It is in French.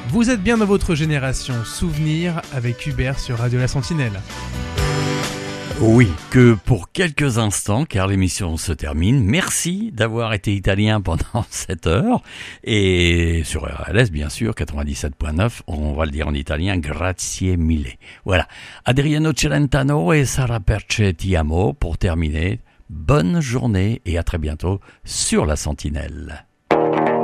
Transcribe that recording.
Vous êtes bien dans votre génération. Souvenir avec Hubert sur Radio La Sentinelle. Oui, que pour quelques instants, car l'émission se termine. Merci d'avoir été italien pendant 7 heures. Et sur RLS, bien sûr, 97.9, on va le dire en italien, grazie mille. Voilà. Adriano Celentano et Sara Perce Ti Amo pour terminer. Bonne journée et à très bientôt sur La Sentinelle.